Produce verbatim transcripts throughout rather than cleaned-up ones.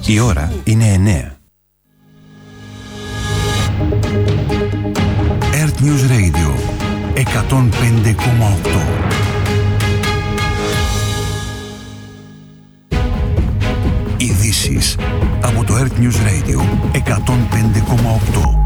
Η ώρα είναι εννέα. Earth News Radio εκατόν πέντε κόμμα οκτώ. Ειδήσεις από το Earth News Radio εκατόν πέντε κόμμα οκτώ.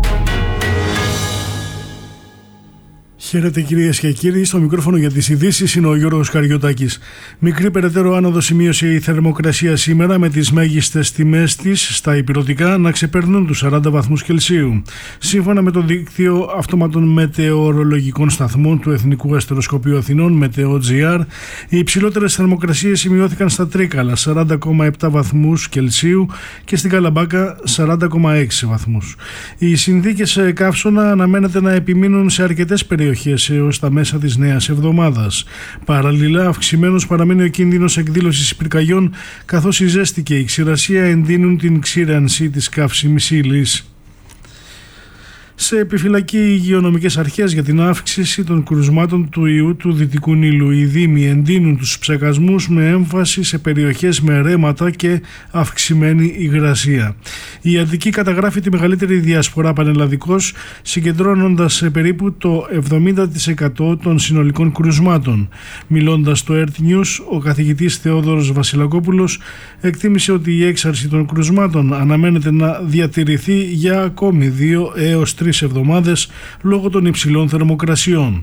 Χαίρετε κυρίες και κύριοι, στο μικρόφωνο για τις ειδήσεις είναι ο Γιώργος Καριωτάκης. Μικρή περαιτέρω άνοδο σημείωσε η θερμοκρασία σήμερα, με τις μέγιστες τιμές της στα ηπειρωτικά να ξεπερνούν τους σαράντα βαθμούς Κελσίου. Σύμφωνα με το δίκτυο αυτόματων μετεωρολογικών σταθμών του Εθνικού Αστεροσκοπείου Αθηνών, Meteo.gr, οι υψηλότερες θερμοκρασίες σημειώθηκαν στα Τρίκαλα, σαράντα κόμμα επτά βαθμούς Κελσίου, και στην Καλαμπάκα, σαράντα κόμμα έξι βαθμούς. Οι συνθήκες καύσωνα αναμένεται να επιμείνουν σε αρκετές περιοχές έως τα μέσα της νέας εβδομάδας. Παραλληλά, αυξημένος παραμένει ο κίνδυνος εκδήλωσης πυρκαγιών, καθώς η ζέστη και η ξηρασία εντείνουν την ξύρανση της καύσιμης ύλης. Σε επιφυλακή οι υγειονομικές αρχές για την αύξηση των κρουσμάτων του ιού του Δυτικού Νείλου. Οι δήμοι εντείνουν τους ψεκασμούς με έμφαση σε περιοχές με ρέματα και αυξημένη υγρασία. Η Αττική καταγράφει τη μεγαλύτερη διασπορά πανελλαδικώς, συγκεντρώνοντας περίπου το εβδομήντα τοις εκατό των συνολικών κρουσμάτων. Μιλώντας στο Earth News, ο καθηγητής Θεόδωρος Βασιλακόπουλος εκτίμησε ότι η έξαρση των κρουσμάτων αναμένεται να διατηρηθεί για ακόμη δύο έως τρεις εβδομάδες λόγω των υψηλών θερμοκρασιών.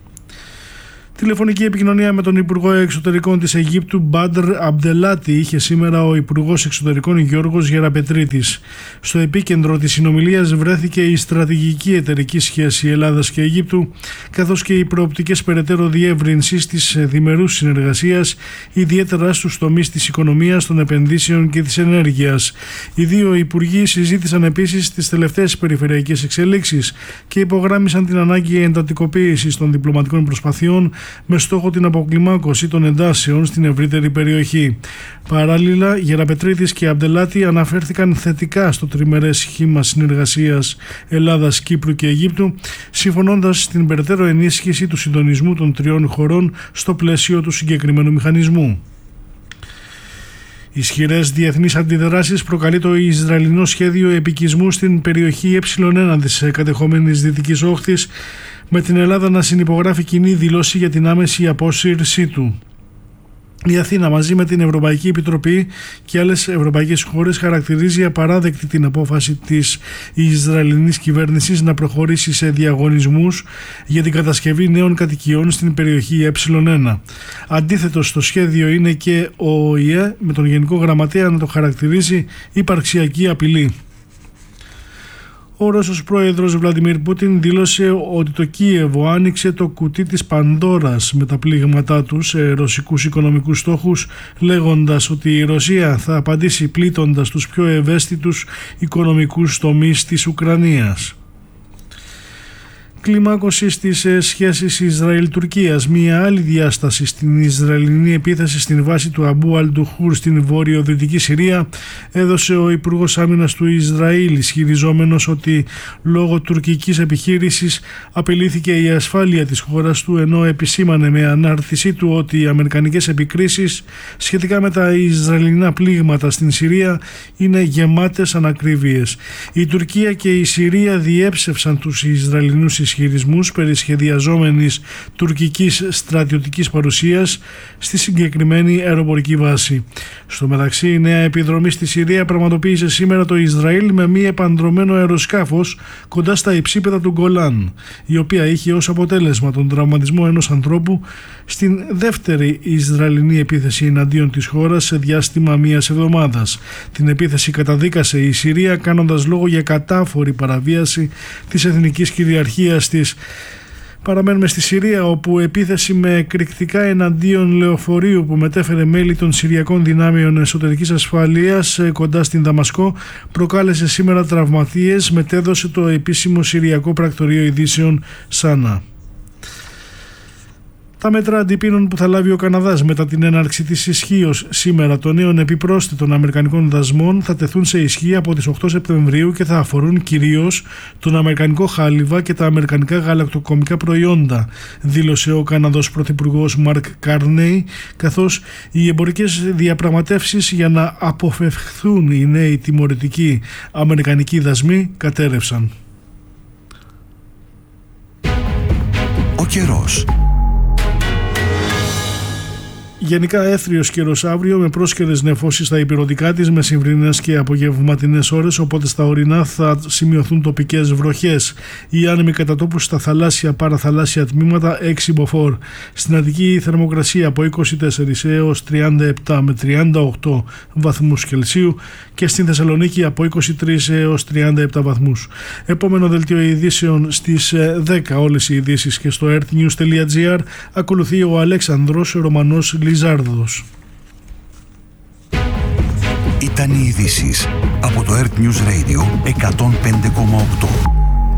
Τηλεφωνική επικοινωνία με τον Υπουργό Εξωτερικών της Αιγύπτου Μπάντρ Αμπντελάτη είχε σήμερα ο Υπουργός Εξωτερικών Γιώργος Γεραπετρίτης. Στο επίκεντρο της συνομιλίας βρέθηκε η στρατηγική εταιρική σχέση Ελλάδας και Αιγύπτου, καθώς και οι προοπτικές περαιτέρω διεύρυνσης της διμερούς συνεργασίας, ιδιαίτερα στους τομείς της οικονομίας, των επενδύσεων και της ενέργειας. Οι δύο υπουργοί συζήτησαν επίσης τις τελευταίες περιφερειακές εξελίξεις και υπογράμμισαν την ανάγκη εντατικοποίησης των διπλωματικών προσπαθειών, με στόχο την αποκλιμάκωση των εντάσεων στην ευρύτερη περιοχή. Παράλληλα, Γεραπετρίτης και Αμπντελάτη αναφέρθηκαν θετικά στο τριμερές σχήμα συνεργασίας Ελλάδας, Κύπρου και Αιγύπτου, συμφωνώντας στην περαιτέρω ενίσχυση του συντονισμού των τριών χωρών στο πλαίσιο του συγκεκριμένου μηχανισμού. Ισχυρές διεθνείς αντιδράσεις προκαλεί το Ισραηλινό σχέδιο επικισμού στην περιοχή ε ένα της κατεχόμενης Δυτικής Όχθης, με την Ελλάδα να συνυπογράφει κοινή δήλωση για την άμεση απόσυρσή του. Η Αθήνα, μαζί με την Ευρωπαϊκή Επιτροπή και άλλες ευρωπαϊκές χώρες, χαρακτηρίζει απαράδεκτη την απόφαση της Ισραηλινής κυβέρνησης να προχωρήσει σε διαγωνισμούς για την κατασκευή νέων κατοικιών στην περιοχή ε ένα. Αντίθετο στο σχέδιο είναι και ο ΟΗΕ, με τον Γενικό Γραμματέα να το χαρακτηρίζει υπαρξιακή απειλή. Ο Ρώσος πρόεδρος Βλαντιμίρ Πούτιν δήλωσε ότι το Κίεβο άνοιξε το κουτί της Πανδώρας με τα πλήγματά του σε ρωσικούς οικονομικούς στόχους, λέγοντας ότι η Ρωσία θα απαντήσει πλήττοντας τους πιο ευαίσθητους οικονομικούς τομείς της Ουκρανίας. Κλιμάκωση στις σχέσεις Ισραήλ-Τουρκίας. Μία άλλη διάσταση στην Ισραηλινή επίθεση στην βάση του Αμπού Αλντουχούρ στην βορειοδυτική Συρία έδωσε ο Υπουργός Άμυνας του Ισραήλ, ισχυριζόμενος ότι λόγω τουρκικής επιχείρησης απειλήθηκε η ασφάλεια της χώρας του, ενώ επισήμανε με ανάρτησή του ότι οι αμερικανικές επικρίσεις σχετικά με τα Ισραηλινά πλήγματα στην Συρία είναι γεμάτες ανακρίβειες. Η Τουρκία και η Συρία διέψευσαν τους Ισραηλινούς ισχυρισμούς περί σχεδιαζόμενης τουρκικής στρατιωτικής παρουσίας στη συγκεκριμένη αεροπορική βάση. Στο μεταξύ, η νέα επιδρομή στη Συρία πραγματοποίησε σήμερα το Ισραήλ με μη επανδρωμένο αεροσκάφος κοντά στα υψίπεδα του Γκολάν, η οποία είχε ως αποτέλεσμα τον τραυματισμό ενός ανθρώπου στην δεύτερη Ισραηλινή επίθεση εναντίον της χώρας σε διάστημα μίας εβδομάδας. Την επίθεση καταδίκασε η Συρία, κάνοντας λόγο για κατάφορη παραβίαση της εθνικής κυριαρχίας της. Παραμένουμε στη Συρία, όπου επίθεση με εκρηκτικά εναντίον λεωφορείου που μετέφερε μέλη των Συριακών Δυνάμεων Εσωτερικής Ασφαλείας κοντά στην Δαμασκό προκάλεσε σήμερα τραυματίες, μετέδωσε το επίσημο Συριακό Πρακτορείο Ειδήσεων Σάνα. Τα μέτρα αντιπίνων που θα λάβει ο Καναδάς μετά την έναρξη της ισχύως σήμερα των νέων επιπρόσθετων αμερικανικών δασμών θα τεθούν σε ισχύ από τις οκτώ Σεπτεμβρίου και θα αφορούν κυρίως τον αμερικανικό χάλιβα και τα αμερικανικά γαλακτοκομικά προϊόντα, δήλωσε ο Καναδός Πρωθυπουργός Μαρκ Κάρνεϊ, καθώς οι εμπορικές διαπραγματεύσεις για να αποφευχθούν οι νέοι τιμωρητικοί αμερικανικοί δασμοί κατέρευσαν. Ο καιρός. Γενικά έθριος καιρός αύριο με πρόσκαιρες νεφώσεις στα ηπειρωτικά της με συμβρινές και απογευματινές ώρες, οπότε στα ορεινά θα σημειωθούν τοπικές βροχές. Οι άνεμοι κατά τόπους στα θαλάσσια παραθαλάσσια τμήματα έξι μποφόρ. Στην Αττική η θερμοκρασία από είκοσι τέσσερα έως τριάντα επτά με τριάντα οκτώ βαθμούς Κελσίου και στην Θεσσαλονίκη από είκοσι τρία έως τριάντα επτά βαθμούς. Επόμενο δελτίο ειδήσεων στις δέκα όλες οι ειδήσεις και στο earthnews τελεία gr. Ακολουθεί ο Αλέξανδρος Ρωμανός Λιζάρδος. Ήταν οι ειδήσεις από το Earth News Radio εκατόν πέντε κόμμα οκτώ.